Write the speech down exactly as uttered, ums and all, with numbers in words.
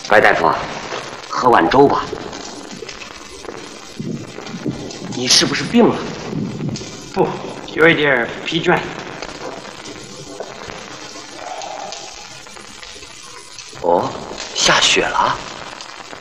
白大夫，喝碗粥吧。你是不是病了？ 不，有一点疲倦。 哦，下雪了。